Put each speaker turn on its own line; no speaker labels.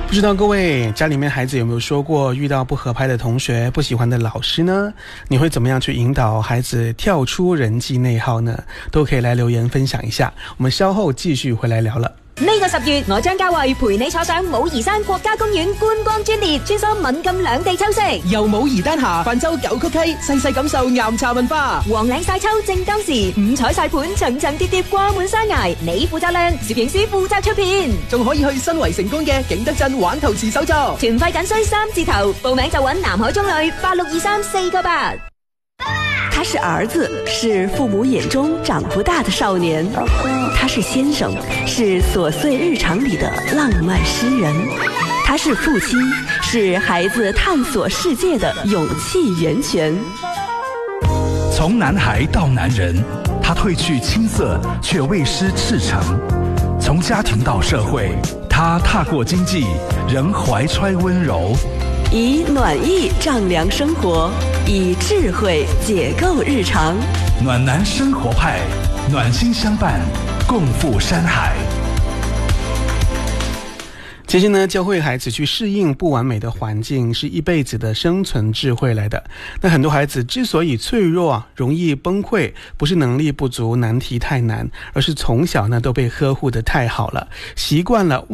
不知道各位家里面孩子有没有说过，遇到不合拍的同学、不喜欢的老师呢？你会怎么样去引導孩子跳出人際內耗呢？都可以來留言分享一下。我們稍後繼續回來聊了。
呢個10月，我張家慧陪你坐上武夷山國家公園觀光專列，穿梭閩贛兩地秋色，
由武夷丹霞泛舟九曲溪，細細感受岩茶文化。
黃嶺曬秋正當時，五彩曬盤層層疊疊掛滿山崖，你負責靚，攝影師負責出片，
仲可以去新圍成功嘅景德鎮玩陶瓷手作，
團費僅需3字頭，報名就揾南海中旅8623-498。
他是兒子，是父母眼中長不大的少年；他是先生，是瑣碎日常裡的浪漫詩人；他是父親，是孩子探索世界的勇氣源泉。
從男孩到男人，他褪去青澀，卻未失赤誠；從家庭到社會，他踏過經濟，仍懷揣溫柔。
以暖意丈量生活，以智慧解構日常。
暖男生活派，暖心相伴，共赴山海。
其实呢，教会孩子去适应不完美的环境，是一辈子的生存智慧来的。那很多孩子之所以脆弱，容易崩溃，不是能力不足，难题太难，而是从小呢都被呵护得太好了，习惯了